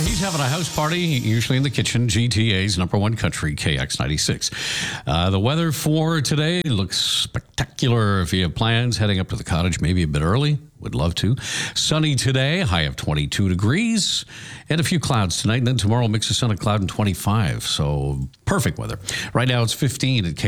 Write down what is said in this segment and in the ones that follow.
He's having a house party, usually in the kitchen. GTA's number one country, KX96. The weather for today looks spectacular. If you have plans, heading up to the cottage maybe a bit early. Would love to. Sunny today, high of 22 degrees, and a few clouds tonight. And then tomorrow, mix of sun and cloud and 25. So perfect weather. Right now, it's 15 at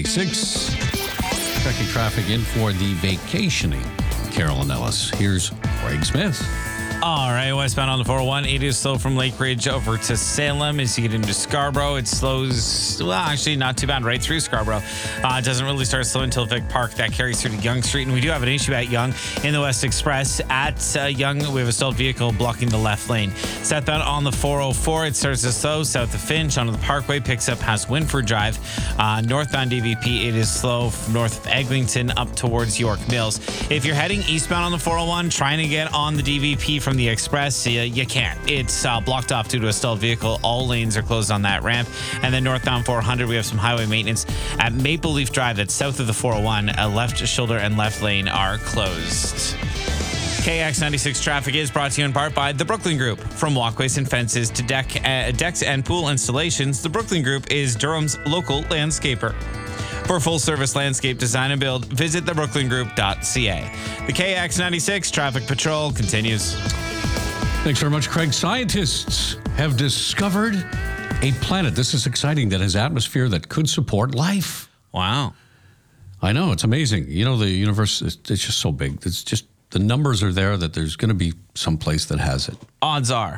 KX96. Checking traffic in for the vacationing Carolyn Ellis. Here's Craig Smith. All right, westbound on the 401. It is slow from Lake Ridge over to Salem. As you get into Scarborough, it slows, well, actually not too bad right through Scarborough. It doesn't really start slow until Vic Park. That carries through to Yonge Street. And we do have an issue at Yonge in the West Express. At Yonge, we have a stalled vehicle blocking the left lane. Southbound on the 404, it starts to slow. South of Finch onto the Parkway, picks up past Winford Drive. Northbound DVP, it is slow north of Eglinton up towards York Mills. If you're heading eastbound on the 401, trying to get on the DVP from the Express, you can't. It's blocked off due to a stalled vehicle. All lanes are closed on that ramp. And then northbound 400, we have some highway maintenance at Maple Leaf Drive. That's south of the 401. Left shoulder and left lane are closed. KX96 traffic is brought to you in part by the Brooklyn Group. From walkways and fences to decks and pool installations, the Brooklyn Group is Durham's local landscaper. For full-service landscape design and build, visit thebrooklyngroup.ca. The KX96 traffic patrol continues. Thanks very much, Craig. Scientists have discovered a planet. This is exciting, that has atmosphere that could support life. Wow. I know, it's amazing. You know, the universe, it's just so big. It's just, the numbers are there that there's going to be some place that has it. Odds are,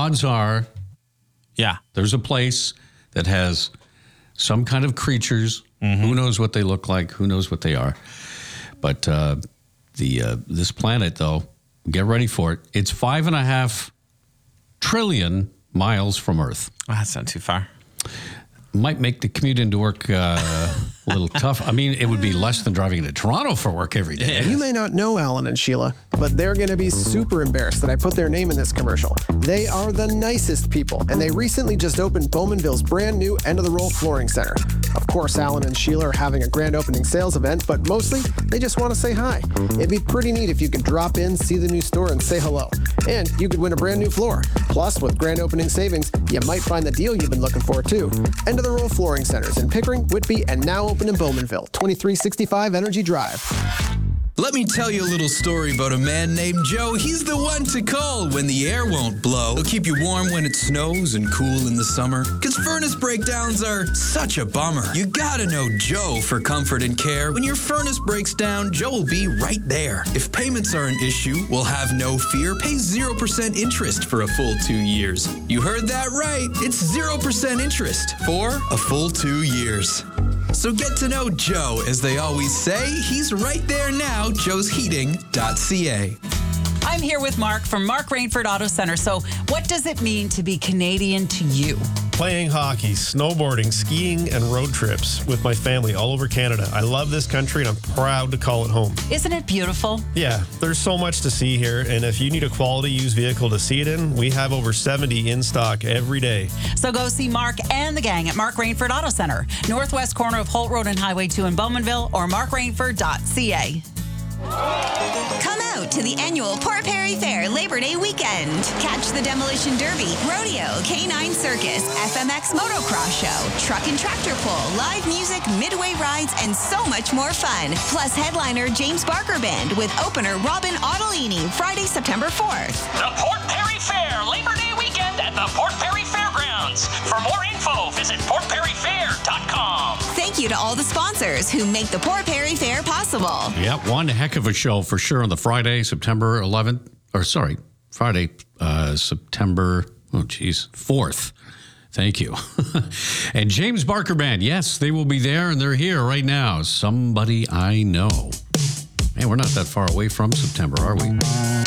yeah, there's a place that has some kind of creatures. Who knows what they look like? Who knows what they are? But this planet, though, get ready for it. It's 5.5 trillion miles from Earth. Oh, that's not too far. Might make the commute into work a little tough. I mean, it would be less than driving into Toronto for work every day. You may not know Alan and Sheila, but they're going to be super embarrassed that I put their name in this commercial. They are the nicest people, and they recently just opened Bowmanville's brand new End of the Roll Flooring Center. Of course, Alan and Sheila are having a grand opening sales event, but mostly they just want to say hi. It'd be pretty neat if you could drop in, see the new store, and say hello. And you could win a brand new floor. Plus, with grand opening savings, you might find the deal you've been looking for, too. End of the Roll Flooring Centers in Pickering, Whitby, and now open in Bowmanville, 2365 Energy Drive. Let me tell you a little story about a man named Joe. He's the one to call when the air won't blow. He'll keep you warm when it snows and cool in the summer. Because furnace breakdowns are such a bummer. You gotta know Joe for comfort and care. When your furnace breaks down, Joe will be right there. If payments are an issue, we'll have no fear. Pay 0% interest for a full 2 years. You heard that right. It's 0% interest for a full 2 years. So get to know Joe. As they always say, he's right there now, joesheating.ca. I'm here with Mark from Mark Rainford Auto Center. So what does it mean to be Canadian to you? Playing hockey, snowboarding, skiing, and road trips with my family all over Canada. I love this country and I'm proud to call it home. Isn't it beautiful? Yeah, there's so much to see here, and if you need a quality used vehicle to see it in, we have over 70 in stock every day. So go see Mark and the gang at Mark Rainford Auto Center, northwest corner of Holt Road and Highway 2 in Bowmanville, or markrainford.ca. Come out to the annual Port Perry Fair Labor Day weekend. Catch the Demolition Derby, Rodeo, K9 Circus, FMX Motocross Show, Truck and Tractor Pull, live music, midway rides, and so much more fun. Plus headliner James Barker Band with opener Robin Ottolini, Friday, September 4th. The Port Perry Fair Labor Day weekend at the Port Perry Fairgrounds. For more info, visit portperryfair.com. Thank you to all the sponsors who make the Port Perry Fair possible. Yep, one heck of a show for sure on the Friday, September 11th. Friday, September 4th. Thank you. And James Barker Band, yes, they will be there, and they're here right now. Somebody I know. Man, we're not that far away from September, are we?